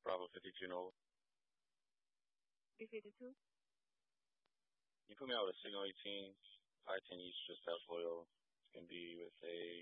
Bravo 52 Nova. B52. You put me out with a signal 18, I-10 East, just past Loyal. It's going to be with a